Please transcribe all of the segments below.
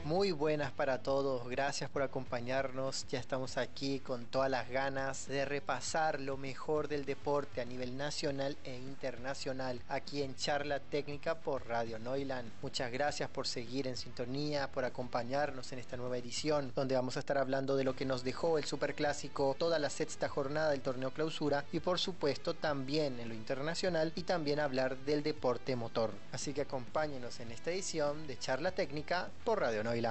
Muy buenas para todos, gracias por acompañarnos. Ya estamos aquí con todas las ganas de repasar lo mejor del deporte a nivel nacional e internacional aquí en Charla Técnica por Radio Neuland. Muchas gracias por seguir en sintonía, por acompañarnos en esta nueva edición donde vamos a estar hablando de lo que nos dejó el Superclásico, toda la sexta jornada del torneo Clausura y por supuesto también en lo internacional y también hablar del deporte motor. Así que acompáñenos en esta edición de Charla Técnica por Radio Neuland.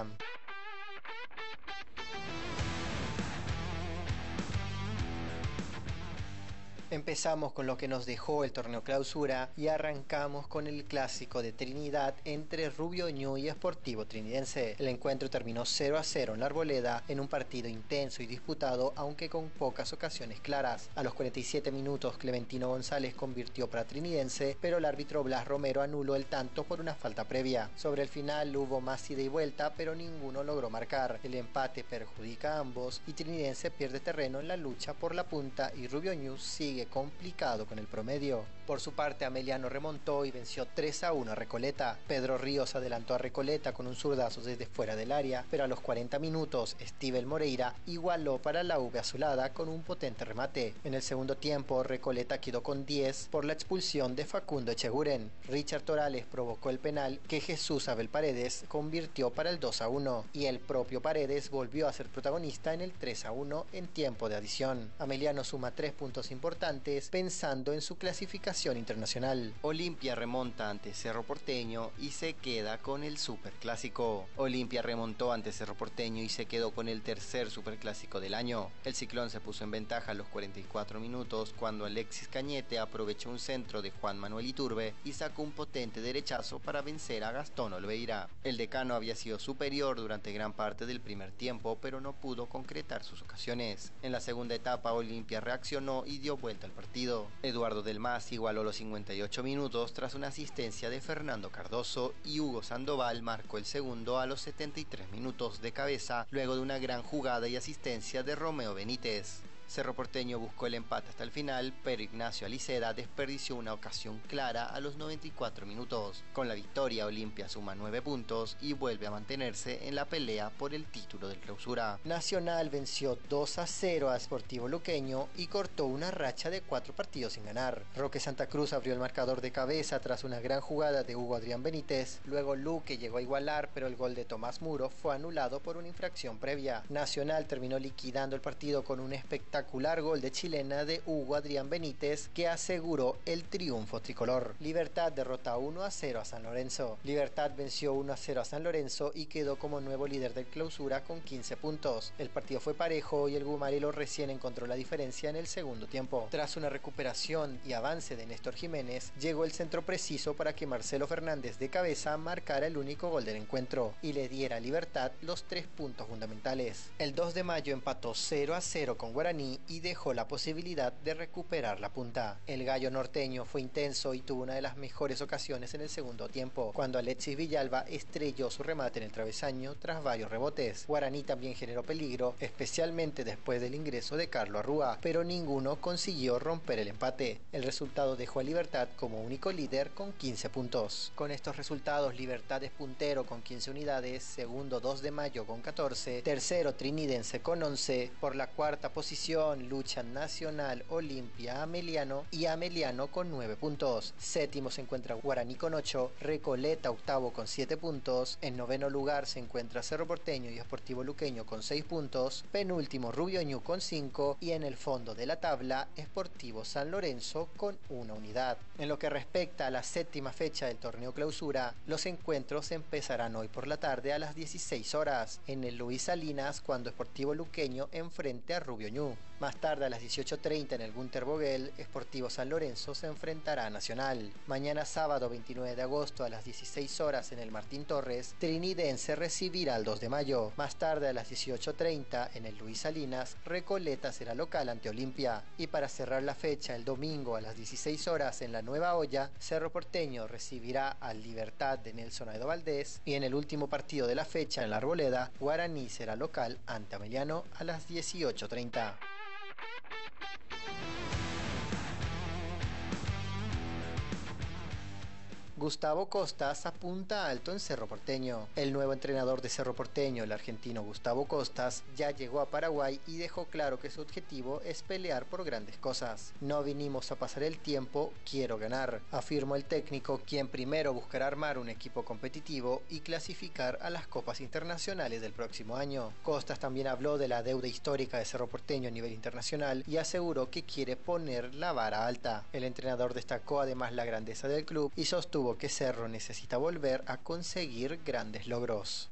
Empezamos con lo que nos dejó el torneo Clausura y arrancamos con el clásico de Trinidad entre Rubio Ñu y Sportivo Trinidense. El encuentro terminó 0-0 en la Arboleda en un partido intenso y disputado, aunque con pocas ocasiones claras. A los 47 minutos Clementino González convirtió para Trinidense, pero el árbitro Blas Romero anuló el tanto por una falta previa. Sobre el final hubo más ida y vuelta, pero ninguno logró marcar. El empate perjudica a ambos y Trinidense pierde terreno en la lucha por la punta y Rubio Ñu sigue complicado con el promedio. Por su parte, Ameliano remontó y venció 3-1 a Recoleta. Pedro Ríos adelantó a Recoleta con un zurdazo desde fuera del área, pero a los 40 minutos, Stivel Moreira igualó para la V azulada con un potente remate. En el segundo tiempo, Recoleta quedó con 10 por la expulsión de Facundo Echeguren. Richard Torales provocó el penal que Jesús Abel Paredes convirtió para el 2-1 y el propio Paredes volvió a ser protagonista en el 3-1 en tiempo de adición. Ameliano suma 3 puntos importantes pensando en su clasificación internacional. Olimpia remonta ante Cerro Porteño y se queda con el Superclásico. Olimpia remontó ante Cerro Porteño y se quedó con el tercer Superclásico del año. El Ciclón se puso en ventaja a los 44 minutos cuando Alexis Cañete aprovechó un centro de Juan Manuel Iturbe y sacó un potente derechazo para vencer a Gastón Olveira. El decano había sido superior durante gran parte del primer tiempo, pero no pudo concretar sus ocasiones. En la segunda etapa, Olimpia reaccionó y dio vuelta al partido. Eduardo Del Mas igualó los 58 minutos tras una asistencia de Fernando Cardoso y Hugo Sandoval marcó el segundo a los 73 minutos de cabeza luego de una gran jugada y asistencia de Romeo Benítez. Cerro Porteño buscó el empate hasta el final, pero Ignacio Aliceda desperdició una ocasión clara a los 94 minutos. Con la victoria, Olimpia suma 9 puntos y vuelve a mantenerse en la pelea por el título del Clausura. Nacional venció 2-0 a Sportivo Luqueño y cortó una racha de 4 partidos sin ganar. Roque Santa Cruz abrió el marcador de cabeza tras una gran jugada de Hugo Adrián Benítez. Luego Luque llegó a igualar, pero el gol de Tomás Muro fue anulado por una infracción previa. Nacional terminó liquidando el partido con un espectacular gol de chilena de Hugo Adrián Benítez que aseguró el triunfo tricolor. Libertad derrota 1-0 a San Lorenzo. Libertad venció 1-0 a San Lorenzo y quedó como nuevo líder del Clausura con 15 puntos. El partido fue parejo y el Gumarelo recién encontró la diferencia en el segundo tiempo. Tras una recuperación y avance de Néstor Jiménez, llegó el centro preciso para que Marcelo Fernández de cabeza marcara el único gol del encuentro y le diera a Libertad los 3 puntos fundamentales. El 2 de mayo empató 0-0 con Guaraní y dejó la posibilidad de recuperar la punta. El gallo norteño fue intenso y tuvo una de las mejores ocasiones en el segundo tiempo, cuando Alexis Villalba estrelló su remate en el travesaño tras varios rebotes. Guaraní también generó peligro, especialmente después del ingreso de Carlos Arrúa, pero ninguno consiguió romper el empate. El resultado dejó a Libertad como único líder con 15 puntos. Con estos resultados, Libertad es puntero con 15 unidades, segundo 2 de mayo con 14, tercero Trinidense con 11, por la cuarta posición luchan Nacional, Olimpia, Ameliano y Ameliano con 9 puntos. Séptimo se encuentra Guaraní con 8, Recoleta octavo con 7 puntos, en noveno lugar se encuentra Cerro Porteño y Sportivo Luqueño con 6 puntos, penúltimo Rubio Ñu con 5 y en el fondo de la tabla Sportivo San Lorenzo con 1 unidad. En lo que respecta a la séptima fecha del torneo Clausura, los encuentros empezarán hoy por la tarde a las 16 horas en el Luis Salinas cuando Sportivo Luqueño enfrente a Rubio Ñu. Más tarde a las 18:30 en el Gunter Vogel, Sportivo San Lorenzo se enfrentará a Nacional. Mañana sábado 29 de agosto a las 16 horas en el Martín Torres, Trinidense recibirá al 2 de mayo. Más tarde a las 18:30 en el Luis Salinas, Recoleta será local ante Olimpia. Y para cerrar la fecha, el domingo a las 16 horas en la Nueva Olla, Cerro Porteño recibirá al Libertad de Nelson Aedo Valdés. Y en el último partido de la fecha en la Arboleda, Guaraní será local ante Ameliano a las 18:30. Gustavo Costas apunta alto en Cerro Porteño. El nuevo entrenador de Cerro Porteño, el argentino Gustavo Costas, ya llegó a Paraguay y dejó claro que su objetivo es pelear por grandes cosas. No vinimos a pasar el tiempo, quiero ganar, afirmó el técnico, quien primero buscará armar un equipo competitivo y clasificar a las copas internacionales del próximo año. Costas también habló de la deuda histórica de Cerro Porteño a nivel internacional y aseguró que quiere poner la vara alta. El entrenador destacó además la grandeza del club y sostuvo que Cerro necesita volver a conseguir grandes logros.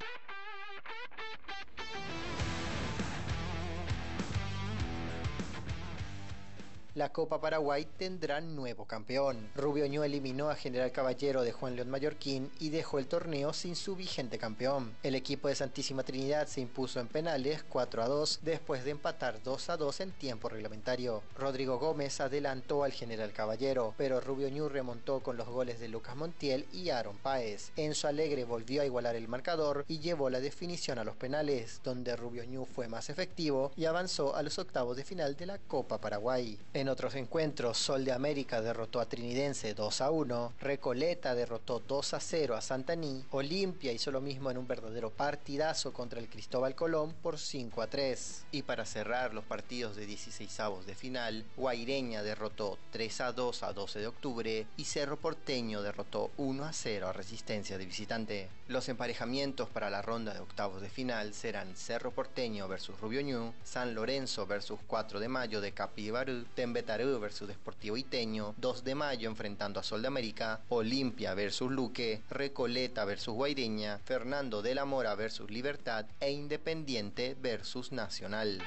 La Copa Paraguay tendrá nuevo campeón. Rubio Ñu eliminó a General Caballero de Juan León Mallorquín y dejó el torneo sin su vigente campeón. El equipo de Santísima Trinidad se impuso en penales 4-2 después de empatar 2-2 en tiempo reglamentario. Rodrigo Gómez adelantó al General Caballero, pero Rubio Ñu remontó con los goles de Lucas Montiel y Aaron Páez. Enzo Alegre volvió a igualar el marcador y llevó la definición a los penales, donde Rubio Ñu fue más efectivo y avanzó a los octavos de final de la Copa Paraguay. En otros encuentros, Sol de América derrotó a Trinidense 2-1, Recoleta derrotó 2-0 a Santaní, Olimpia hizo lo mismo en un verdadero partidazo contra el Cristóbal Colón por 5-3. Y para cerrar los partidos de 16avos de final, Guaireña derrotó 3-2 a 12 de octubre y Cerro Porteño derrotó 1-0 a Resistencia de visitante. Los emparejamientos para la ronda de octavos de final serán Cerro Porteño versus Rubio Ñu, San Lorenzo versus 4 de Mayo de Capibarú, Betarú versus Deportivo Iteño, 2 de Mayo enfrentando a Sol de América, Olimpia versus Luque, Recoleta versus Guaireña, Fernando de la Mora versus Libertad e Independiente versus Nacional.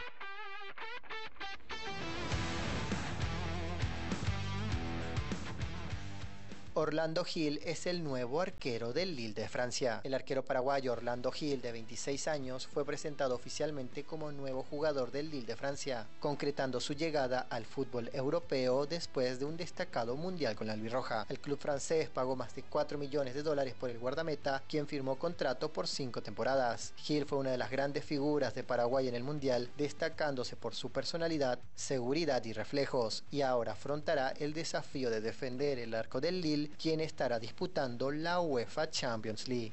Orlando Gil es el nuevo arquero del Lille de Francia. El arquero paraguayo Orlando Gil, de 26 años, fue presentado oficialmente como nuevo jugador del Lille de Francia, concretando su llegada al fútbol europeo después de un destacado mundial con la albirroja. El club francés pagó más de $4 millones por el guardameta, quien firmó contrato por 5 temporadas. Gil fue una de las grandes figuras de Paraguay en el mundial, destacándose por su personalidad, seguridad y reflejos, y ahora afrontará el desafío de defender el arco del Lille, quien estará disputando la UEFA Champions League.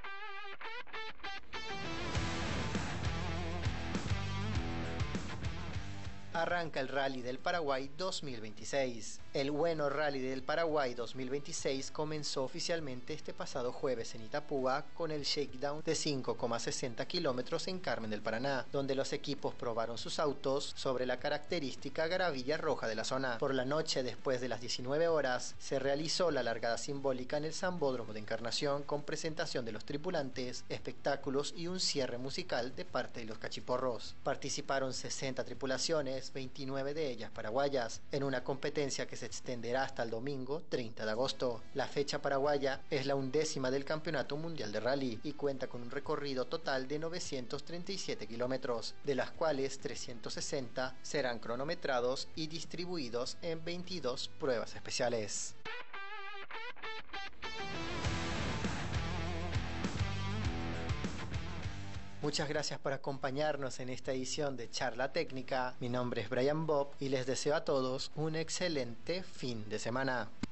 Arranca el Rally del Paraguay 2026. El Bueno Rally del Paraguay 2026 comenzó oficialmente este pasado jueves en Itapúa con el shakedown de 5,60 kilómetros en Carmen del Paraná, donde los equipos probaron sus autos sobre la característica gravilla roja de la zona. Por la noche, después de las 19 horas, se realizó la largada simbólica en el Sambódromo de Encarnación con presentación de los tripulantes, espectáculos y un cierre musical de parte de los cachiporros. Participaron 60 tripulaciones, 29 de ellas paraguayas, en una competencia que se extenderá hasta el domingo 30 de agosto. La fecha paraguaya es la 11ª del Campeonato Mundial de Rally y cuenta con un recorrido total de 937 kilómetros, de las cuales 360 serán cronometrados y distribuidos en 22 pruebas especiales. Muchas gracias por acompañarnos en esta edición de Charla Técnica. Mi nombre es Brian Bob y les deseo a todos un excelente fin de semana.